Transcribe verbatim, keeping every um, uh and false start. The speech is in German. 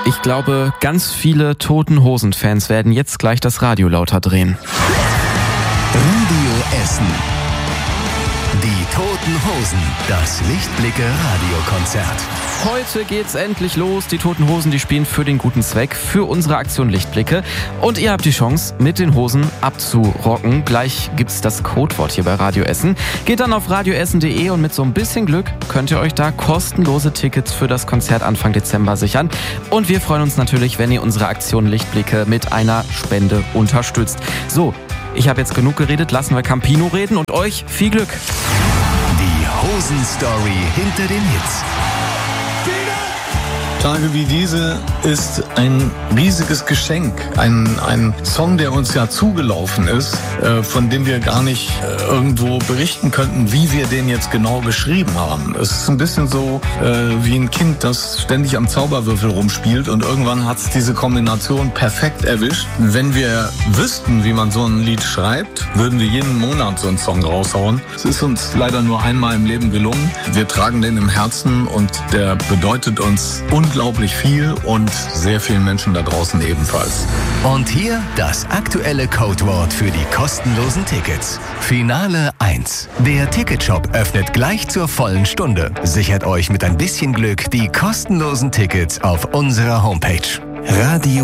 Ich glaube, ganz viele Toten Hosen-Fans werden jetzt gleich das Radio lauter drehen. Radio Essen. Die Toten Hosen. Das Lichtblicke-Radiokonzert. Heute geht's endlich los. Die Toten Hosen, die spielen für den guten Zweck, für unsere Aktion Lichtblicke. Und ihr habt die Chance, mit den Hosen abzurocken. Gleich gibt's das Codewort hier bei Radio Essen. Geht dann auf radioessen punkt de und mit so ein bisschen Glück könnt ihr euch da kostenlose Tickets für das Konzert Anfang Dezember sichern. Und wir freuen uns natürlich, wenn ihr unsere Aktion Lichtblicke mit einer Spende unterstützt. So, ich habe jetzt genug geredet, lassen wir Campino reden und euch viel Glück. Die Hosen-Story hinter den Hits. Tage wie diese ist ein riesiges Geschenk. Ein, ein Song, der uns ja zugelaufen ist, äh, von dem wir gar nicht äh, irgendwo berichten könnten, wie wir den jetzt genau geschrieben haben. Es ist ein bisschen so äh, wie ein Kind, das ständig am Zauberwürfel rumspielt und irgendwann hat es diese Kombination perfekt erwischt. Wenn wir wüssten, wie man so ein Lied schreibt, würden wir jeden Monat so einen Song raushauen. Es ist uns leider nur einmal im Leben gelungen. Wir tragen den im Herzen und der bedeutet uns unglaublich Unglaublich viel und sehr vielen Menschen da draußen ebenfalls. Und hier das aktuelle Codewort für die kostenlosen Tickets. Finale eins. Der Ticketshop öffnet gleich zur vollen Stunde. Sichert euch mit ein bisschen Glück die kostenlosen Tickets auf unserer Homepage. Radio